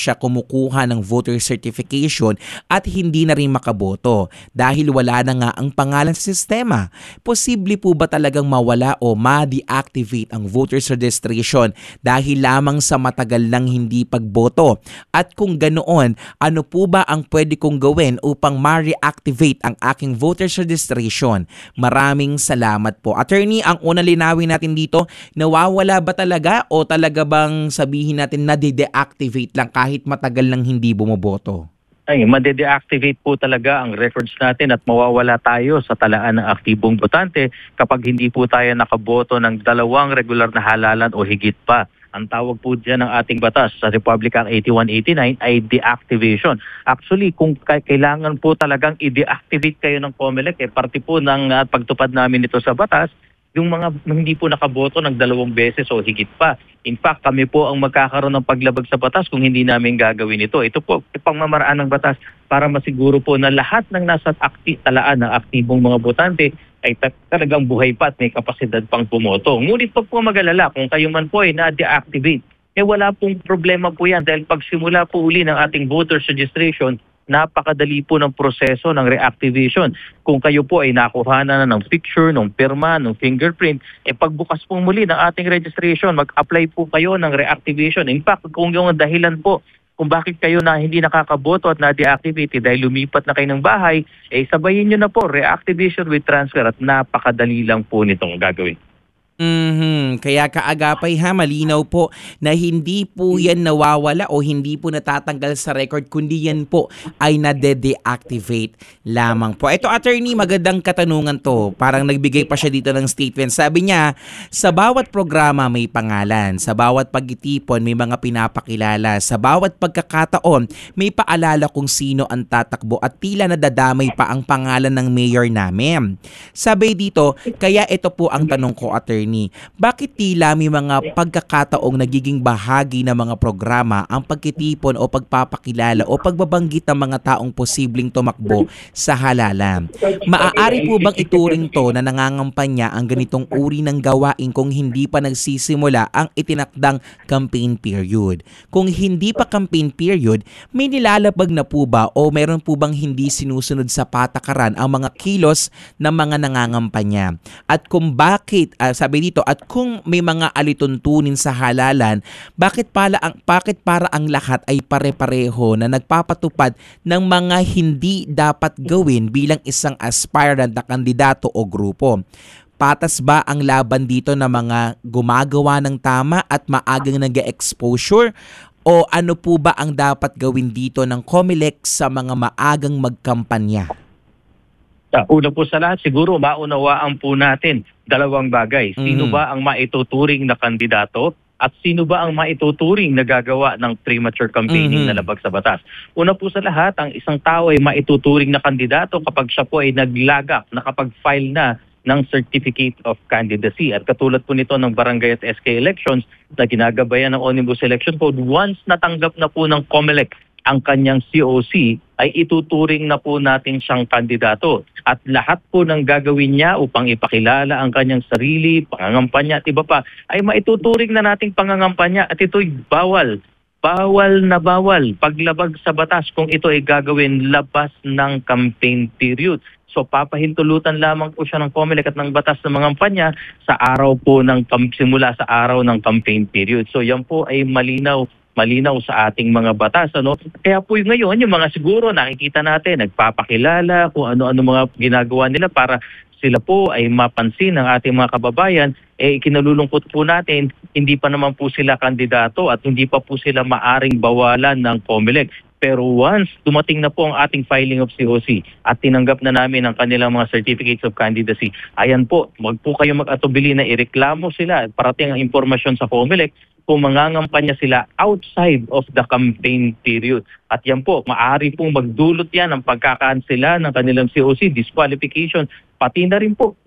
siya kumukuha ng voter certification at hindi na rin makaboto dahil wala na nga ang pangalan sa sistema. Posible po ba talagang mawala o ma-deactivate ang voters registration dahil lamang sa matagal nang hindi pagboto? At kung ganoon, ano po ba ang pwede kong gawin upang ma-reactivate ang aking voters registration? Maraming salamat po. Attorney, ang unang linawin natin dito, nawawala ba talaga o talaga bang sabihin natin na de-deactivate lang kahit matagal nang hindi bumoboto? Ay, made-deactivate po talaga ang records natin at mawawala tayo sa talaan ng aktibong botante kapag hindi po tayo nakaboto ng 2 regular na halalan o higit pa. Ang tawag po dyan ng ating batas sa Republic Act 8189 ay deactivation. Actually, kung kailangan po talagang i-deactivate kayo ng COMELEC, parte po ng pagtupad namin ito sa batas, yung mga hindi po nakaboto ng 2 beses o higit pa. In fact, kami po ang magkakaroon ng paglabag sa batas kung hindi namin gagawin ito. Ito po, pangmamaraan ng batas para masiguro po na lahat ng nasa talaan ng aktibong mga botante ay talagang buhay pa at may kapasidad pang pumoto. Ngunit pag po mag-alala, kung kayo man po ay na-deactivate, wala pong problema po yan dahil pagsimula po uli ng ating voters registration, napakadali po ng proseso ng reactivation. Kung kayo po ay nakuhanan na ng picture, ng pirma, ng fingerprint, pagbukas po muli ng ating registration, mag-apply po kayo ng reactivation. In fact, kung yung dahilan po kung bakit kayo na hindi nakakaboto at na-deactivate dahil lumipat na kayo ng bahay, sabayin nyo na po, reactivation with transfer at napakadali lang po nitong gagawin. Kaya kaagapay malinaw po na hindi po yan nawawala o hindi po natatanggal sa record kundi yan po ay nade-deactivate lamang po. Ito, attorney, magandang katanungan to. Parang nagbigay pa siya dito ng statement. Sabi niya, sa bawat programa may pangalan, sa bawat pagtitipon may mga pinapakilala, sa bawat pagkakataon may paalala kung sino ang tatakbo at tila nadadamay pa ang pangalan ng mayor namin. Sabi dito, kaya ito po ang tanong ko, attorney. Bakit tila may mga pagkakataong nagiging bahagi ng mga programa ang pagtitipon o pagpapakilala o pagbabanggit ng mga taong posibleng tumakbo sa halalan? Maaari po bang ituring to na nangangampanya ang ganitong uri ng gawain kung hindi pa nagsisimula ang itinakdang campaign period? Kung hindi pa campaign period, may nilalabag na po ba o meron po bang hindi sinusunod sa patakaran ang mga kilos ng mga nangangampanya? At kung bakit, sabi dito, at kung may mga alituntunin sa halalan, bakit para ang lahat ay pare-pareho na nagpapatupad ng mga hindi dapat gawin bilang isang aspirant na kandidato o grupo? Patas ba ang laban dito na mga gumagawa ng tama at maagang nag-exposure? O ano po ba ang dapat gawin dito ng COMELEC sa mga maagang magkampanya? Una po sa lahat, siguro maunawaan po natin 2 bagay. Sino ba ang maituturing na kandidato at sino ba ang maituturing na gagawa ng premature campaigning na labag sa batas? Una po sa lahat, ang isang tao ay maituturing na kandidato kapag siya po ay naglagak, nakapag-file na ng Certificate of Candidacy. At katulad po nito ng barangay at SK elections na ginagabayan ng Omnibus Election Code, once natanggap na po ng COMELEC ang kanyang COC, ay ituturing na po natin siyang kandidato. At lahat po ng gagawin niya upang ipakilala ang kanyang sarili, pangangampanya at iba pa, ay maituturing na nating pangangampanya at ito'y bawal. Bawal na bawal paglabag sa batas kung ito ay gagawin labas ng campaign period. So papahintulutan lamang po siya ng COMELEC at ng batas ng mga kampanya sa araw po simula sa araw ng campaign period. So yan po ay malinaw sa ating mga batas. Kaya po ngayon, yung mga siguro nakikita natin, nagpapakilala kung ano-ano mga ginagawa nila para sila po ay mapansin ng ating mga kababayan, ikinalulungkot po natin, hindi pa naman po sila kandidato at hindi pa po sila maaring bawalan ng COMELEC. Pero once dumating na po ang ating filing of COC at tinanggap na namin ang kanilang mga certificates of candidacy, ayan po, wag po kayo mag-atubili na ireklamo sila at parating ang impormasyon sa COMELEC kung mangangampanya sila outside of the campaign period. At yan po, maaari pong magdulot yan ng pagkakansela ng kanilang COC, disqualification, pati na rin po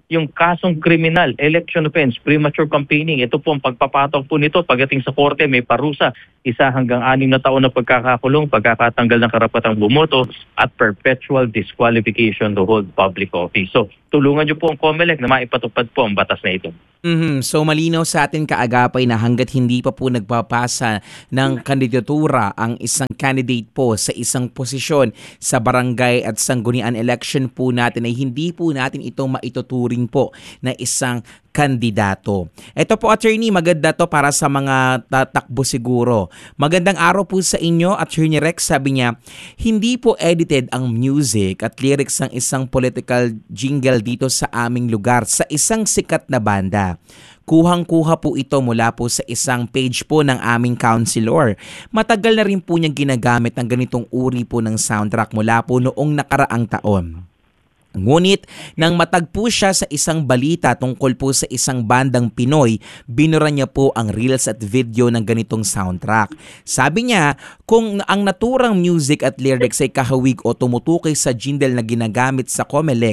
yung kasong kriminal, election offense, premature campaigning. Ito po ang pagpapatok po nito pagdating sa korte, may parusa, 1 hanggang 6 na taon na pagkakakulong, pagkakatanggal ng karapatang bumoto, at perpetual disqualification to hold public office. So, tulungan niyo po ang COMELEC na maipatupad po ang batas na ito. So malinaw sa atin kaagapay na hanggat hindi pa po nagpapasa ng kandidatura ang isang candidate po sa isang posisyon sa barangay at sanggunian election po natin ay hindi po natin ito maituturing po na isang kandidato. Ito po, attorney, maganda to para sa mga tatakbo siguro. Magandang araw po sa inyo, Attorney Rex. Sabi niya, hindi po edited ang music at lyrics ng isang political jingle dito sa aming lugar sa isang sikat na banda. Kuhang-kuha po ito mula po sa isang page po ng aming counselor. Matagal na rin po niyang ginagamit ang ganitong uri po ng soundtrack mula po noong nakaraang taon. Ngunit nang matagpo siya sa isang balita tungkol po sa isang bandang Pinoy, binura niya po ang reels at video ng ganitong soundtrack. Sabi niya, kung ang naturang music at lyrics ay kahawig o tumutukoy sa jingle na ginagamit sa COMELEC,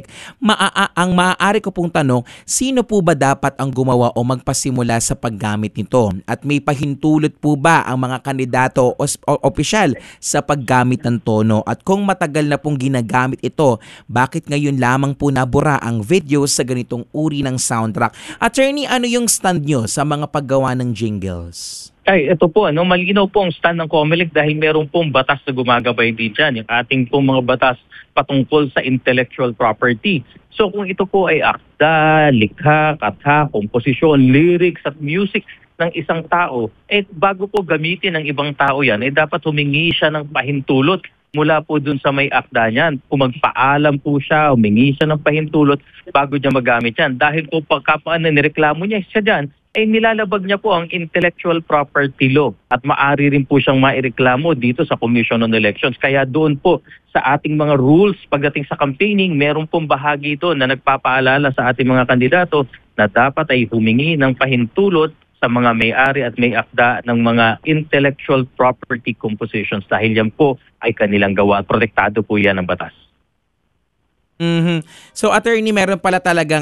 ang maaari ko pong tanong, sino po ba dapat ang gumawa o magpasimula sa paggamit nito? At may pahintulot po ba ang mga kandidato o opisyal sa paggamit ng tono? At kung matagal na pong ginagamit ito, bakit ngayon lamang po nabura ang video sa ganitong uri ng soundtrack? Attorney, ano yung stand nyo sa mga paggawa ng jingles? Ay, ito po, malinaw po ang stand ng COMELEC dahil meron pong batas na gumagabay din dyan. Yung ating pong mga batas patungkol sa intellectual property. So kung ito po ay akda, likha, katha, komposisyon, lyrics at music ng isang tao, bago po gamitin ng ibang tao yan, dapat humingi siya ng pahintulot mula po dun sa may akda niyan. Kung magpaalam po siya, humingi siya ng pahintulot bago niya magamit yan. Dahil po pagkapaan na nireklamo niya siya dyan, nilalabag niya po ang intellectual property law at maaari rin po siyang maireklamo dito sa Commission on Elections. Kaya doon po sa ating mga rules pagdating sa campaigning, meron pong bahagi ito na nagpapaalala sa ating mga kandidato na dapat ay humingi ng pahintulot sa mga may-ari at may akda ng mga intellectual property compositions dahil yan po ay kanilang gawa. Protektado po yan ng batas. So attorney, meron pala talaga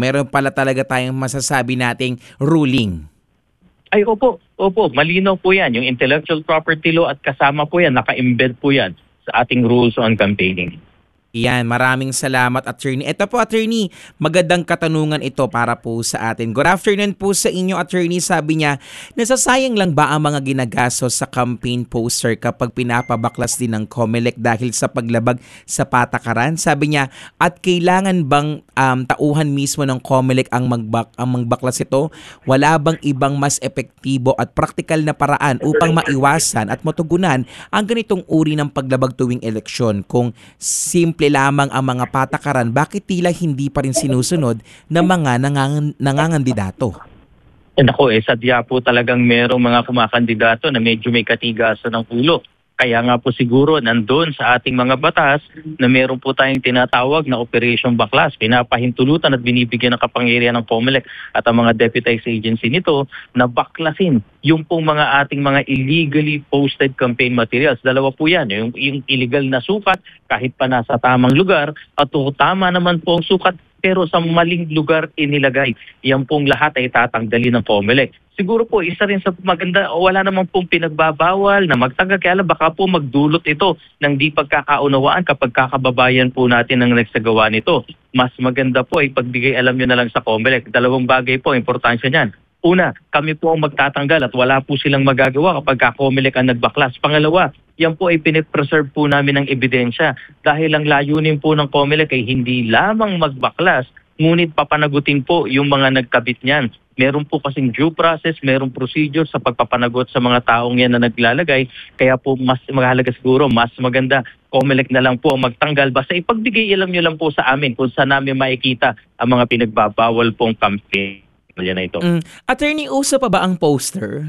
tayong masasabi nating ruling. Ay opo, malinaw po yan. Yung intellectual property law at kasama po yan, naka-embed po yan sa ating rules on campaigning. Yan, maraming salamat, attorney. Ito po, attorney, magandang katanungan ito para po sa atin. Good afternoon po sa inyo, attorney. Sabi niya, nasasayang lang ba ang mga ginagastos sa campaign poster kapag pinapabaklas din ng COMELEC dahil sa paglabag sa patakaran? Sabi niya, at kailangan bang tauhan mismo ng COMELEC ang magbaklas ito? Wala bang ibang mas epektibo at praktikal na paraan upang maiwasan at matugunan ang ganitong uri ng paglabag tuwing eleksyon? Kung simple lamang ang mga patakaran, bakit tila hindi pa rin sinusunod ng mga nangangandidato? Nako, sadya po talagang merong mga kumakandidato na medyo may katigasan ng ulo. Kaya nga po siguro nandun sa ating mga batas na meron po tayong tinatawag na Operation Baklas. Pinapahintulutan at binibigyan ng kapangyarihan ng COMELEC at ang mga deputized agency nito na baklasin yung pong mga ating mga illegally posted campaign materials. Dalawa po yan, yung illegal na sukat kahit pa nasa tamang lugar at tama naman po ang sukat pero sa maling lugar inilagay. Yan pong lahat ay tatanggalin ng COMELEC. Siguro po, isa rin sa maganda, wala naman pong pinagbabawal na magtanggal. Kaya lang baka po magdulot ito ng di pagkakaunawaan kapag kakababayan po natin ang nagsagawa nito. Mas maganda po ay pagbigay alam nyo na lang sa COMELEC. Dalawang bagay po, importansya niyan. Una, kami po ang magtatanggal at wala po silang magagawa kapag COMELEC ang nagbaklas. Pangalawa, yan po ay pinipreserve po namin ng ebidensya dahil ang layunin po ng COMELEC ay hindi lamang magbaklas, ngunit papanagutin po yung mga nagkabit niyan. Meron po kasing due process, merong procedure sa pagpapanagot sa mga taong yan na naglalagay. Kaya po mas mahalaga siguro, mas maganda COMELEC na lang po ang magtanggal. Basta ipagbigay alam nyo lang po sa amin kung saan namin makikita ang mga pinagbabawal pong campaign. Na ito. Attorney, uso pa ba ang poster?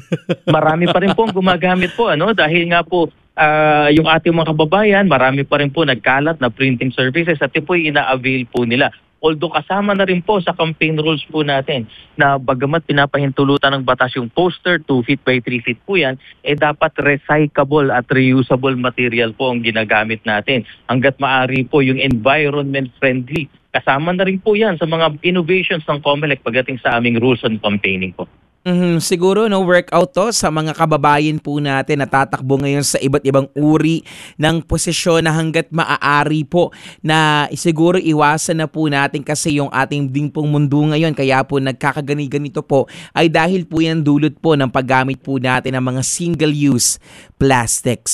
Marami pa rin po ang gumagamit po dahil nga po yung ating mga kababayan, marami pa rin po nagkalat na printing services at ito po ina-avail po nila. Although kasama na rin po sa campaign rules po natin na bagamat pinapahintulutan ng batas yung poster, 2 feet by 3 feet po yan, dapat recyclable at reusable material po ang ginagamit natin. Hanggat maaari po yung environment friendly. kasama na rin po yan sa mga innovations ng COMELEC pagdating sa aming rules on campaigning po. Siguro no, workout to sa mga kababayan po natin na tatakbo ngayon sa iba't ibang uri ng posisyon na hanggat maaari po na siguro iwasan na po natin kasi yung ating ding pong mundo ngayon kaya po nagkakagani-ganito po ay dahil po yan dulot po ng paggamit po natin ng mga single-use plastics.